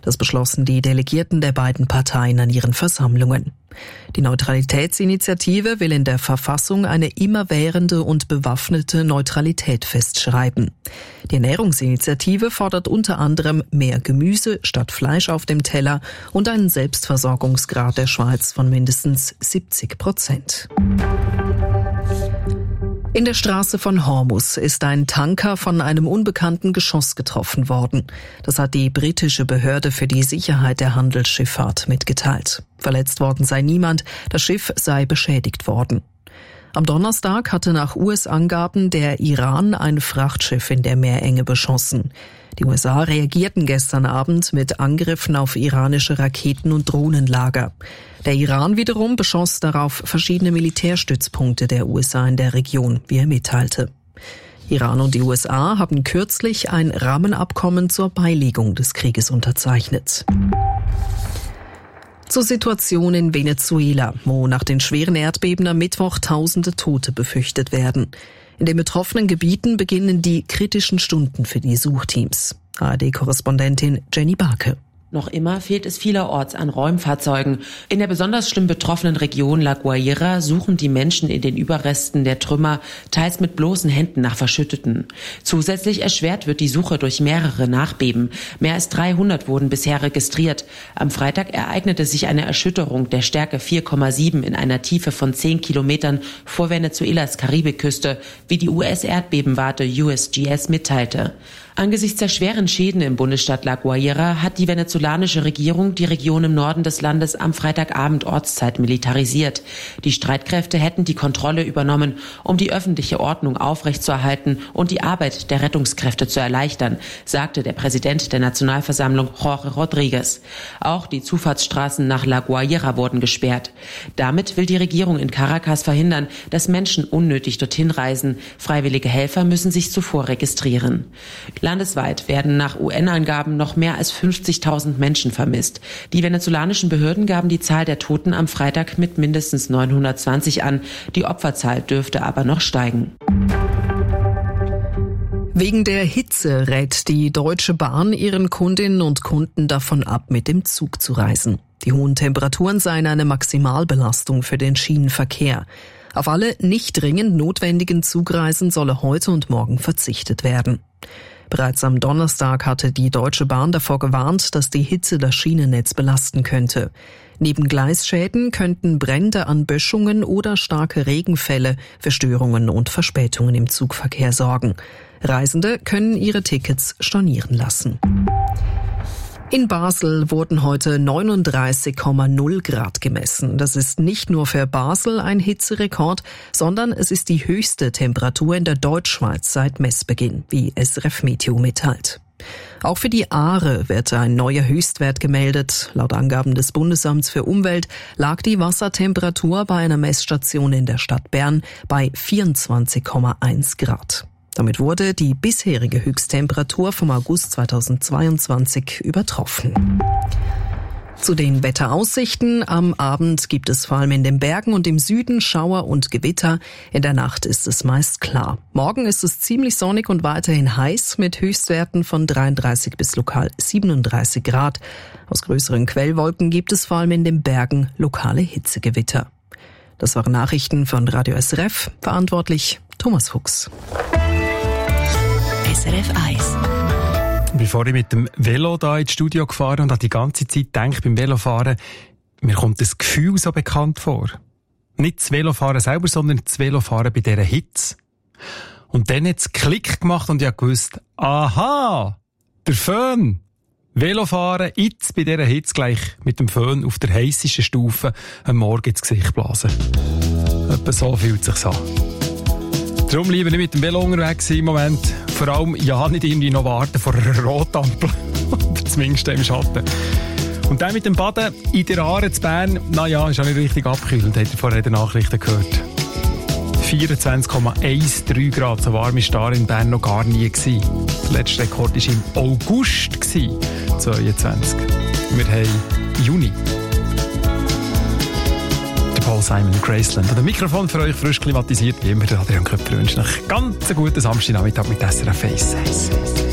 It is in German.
Das beschlossen die Delegierten der beiden Parteien an ihren Versammlungen. Die Neutralitätsinitiative will in der Verfassung eine immerwährende und bewaffnete Neutralität festschreiben. Die Ernährungsinitiative fordert unter anderem mehr Gemüse statt Fleisch auf dem Teller und einen Selbstversorgungsgrad der Schweiz von mindestens 70%. In der Straße von Hormuz ist ein Tanker von einem unbekannten Geschoss getroffen worden. Das hat die britische Behörde für die Sicherheit der Handelsschifffahrt mitgeteilt. Verletzt worden sei niemand, das Schiff sei beschädigt worden. Am Donnerstag hatte nach US-Angaben der Iran ein Frachtschiff in der Meerenge beschossen. Die USA reagierten gestern Abend mit Angriffen auf iranische Raketen- und Drohnenlager. Der Iran wiederum beschoss darauf verschiedene Militärstützpunkte der USA in der Region, wie er mitteilte. Iran und die USA haben kürzlich ein Rahmenabkommen zur Beilegung des Krieges unterzeichnet. Zur Situation in Venezuela, wo nach den schweren Erdbeben am Mittwoch Tausende Tote befürchtet werden. In den betroffenen Gebieten beginnen die kritischen Stunden für die Suchteams. ARD-Korrespondentin Jenny Barke. Noch immer fehlt es vielerorts an Räumfahrzeugen. In der besonders schlimm betroffenen Region La Guaira suchen die Menschen in den Überresten der Trümmer, teils mit bloßen Händen nach Verschütteten. Zusätzlich erschwert wird die Suche durch mehrere Nachbeben. Mehr als 300 wurden bisher registriert. Am Freitag ereignete sich eine Erschütterung der Stärke 4,7 in einer Tiefe von 10 Kilometern vor Venezuelas Karibikküste, wie die US-Erdbebenwarte USGS mitteilte. Angesichts der schweren Schäden im Bundesstaat La Guaira hat die venezolanische Regierung die Region im Norden des Landes am Freitagabend Ortszeit militarisiert. Die Streitkräfte hätten die Kontrolle übernommen, um die öffentliche Ordnung aufrechtzuerhalten und die Arbeit der Rettungskräfte zu erleichtern, sagte der Präsident der Nationalversammlung Jorge Rodriguez. Auch die Zufahrtsstraßen nach La Guaira wurden gesperrt. Damit will die Regierung in Caracas verhindern, dass Menschen unnötig dorthin reisen. Freiwillige Helfer müssen sich zuvor registrieren. Landesweit werden nach UN-Angaben noch mehr als 50.000 Menschen vermisst. Die venezolanischen Behörden gaben die Zahl der Toten am Freitag mit mindestens 920 an. Die Opferzahl dürfte aber noch steigen. Wegen der Hitze rät die Deutsche Bahn ihren Kundinnen und Kunden davon ab, mit dem Zug zu reisen. Die hohen Temperaturen seien eine Maximalbelastung für den Schienenverkehr. Auf alle nicht dringend notwendigen Zugreisen solle heute und morgen verzichtet werden. Bereits am Donnerstag hatte die Deutsche Bahn davor gewarnt, dass die Hitze das Schienennetz belasten könnte. Neben Gleisschäden könnten Brände an Böschungen oder starke Regenfälle für Störungen und Verspätungen im Zugverkehr sorgen. Reisende können ihre Tickets stornieren lassen. In Basel wurden heute 39,0 Grad gemessen. Das ist nicht nur für Basel ein Hitzerekord, sondern es ist die höchste Temperatur in der Deutschschweiz seit Messbeginn, wie SRF Meteo mitteilt. Auch für die Aare wird ein neuer Höchstwert gemeldet. Laut Angaben des Bundesamts für Umwelt lag die Wassertemperatur bei einer Messstation in der Stadt Bern bei 24,1 Grad. Damit wurde die bisherige Höchsttemperatur vom August 2022 übertroffen. Zu den Wetteraussichten. Am Abend gibt es vor allem in den Bergen und im Süden Schauer und Gewitter. In der Nacht ist es meist klar. Morgen ist es ziemlich sonnig und weiterhin heiß mit Höchstwerten von 33 bis lokal 37 Grad. Aus größeren Quellwolken gibt es vor allem in den Bergen lokale Hitzegewitter. Das waren Nachrichten von Radio SRF. Verantwortlich Thomas Fuchs. SRF 1. Bevor ich mit dem Velo da ins Studio gefahren und habe die ganze Zeit gedacht, beim Velofahren, mir kommt das Gefühl so bekannt vor. Nicht das Velofahren selber, sondern das Velofahren bei dieser Hitze. Und dann hat es Klick gemacht und ich habe gewusst, aha, der Föhn. Velofahren jetzt bei dieser Hitze gleich mit dem Föhn auf der heissesten Stufe am Morgen ins Gesicht blasen. Etwa so fühlt es sich an. Darum lieber nicht mit dem Velo unterwegs sein im Moment. Vor allem ja nicht irgendwie noch warten vor einer Rotampel. Oder zumindest im Schatten. Und dann mit dem Baden in der Aare zu Bern, naja, ist auch nicht richtig abgekühlt, habt ihr vorher in den Nachrichten gehört. 24,13 Grad, so warm war da in Bern noch gar nie gewesen. Der letzte Rekord war im August 2022. Wir haben Juni. Paul Simon und Graceland. Und ein Mikrofon für euch frisch klimatisiert, wie immer, der Adrian Köpfer wünscht noch ganz einen guten Samstagnachmittag mit SRF 1.